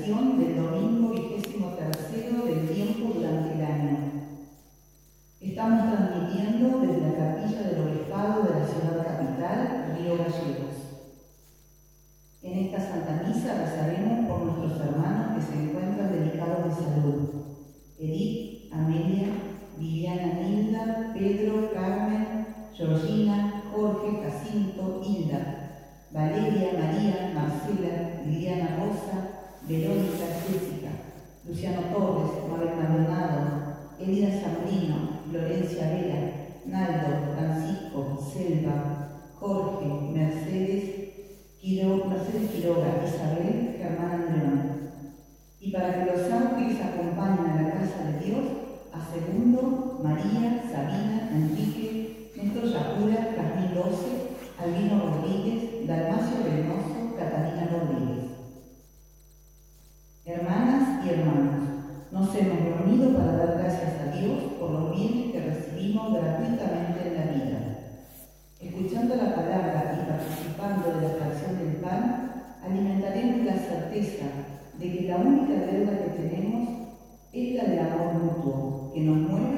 meditación del domingo 23º del tiempo durante el año. Estamos transmitiendo desde la capilla del obispado de la ciudad capital, Río Gallegos. En esta Santa Misa rezaremos por nuestros hermanos que se encuentran delicados de salud: Edith, Amelia, Viviana, Nilda, Pedro, Carmen, Georgina, Jorge, Jacinto, Hilda, Valeria, María, Marcela, Liliana, Rosa, Verónica, Jessica, Luciano Torres, Mabel Maldonado, Elida Zambrino, Florencia Vera, Naldo, Francisco, Selva, Jorge, Mercedes Quiroga, Isabel, Germán Andreón. Y para que los ángeles acompañen a la casa de Dios, a Segundo, María, Sabina, Enrique, Néstor Yacura, Jasmine 12, Albino Rodríguez, Dalmacio Reynoso, Catalina Rodríguez. Hermanas y hermanos, nos hemos reunido para dar gracias a Dios por los bienes que recibimos gratuitamente en la vida. Escuchando la palabra y participando de la fracción del pan, alimentaremos la certeza de que la única deuda que tenemos es la del amor mutuo, que nos mueve